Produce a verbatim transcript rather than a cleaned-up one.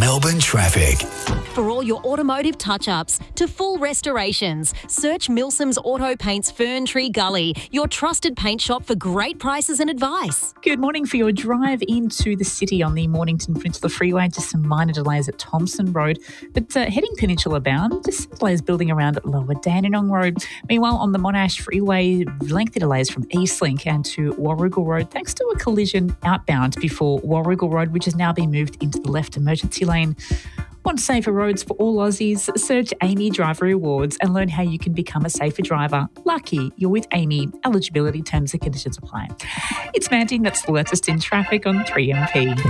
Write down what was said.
Melbourne traffic. For all your automotive touch-ups to full restorations, search Milsom's Auto Paints Fern Tree Gully, your trusted paint shop for great prices and advice. Good morning. For your drive into the city on the Mornington Peninsula Freeway, just some minor delays at Thompson Road, but uh, heading peninsula bound, just some delays building around Lower Dandenong Road. Meanwhile, on the Monash Freeway, lengthy delays from Eastlink and to Warrugal Road, thanks to a collision outbound before Warrugal Road, which has now been moved into the left emergency lane. Want safer roads for all Aussies? Search Amy Driver Rewards and learn how you can become a safer driver. Lucky you're with Amy. Eligibility terms and conditions apply. It's Mandy, that's the latest in traffic on three M P.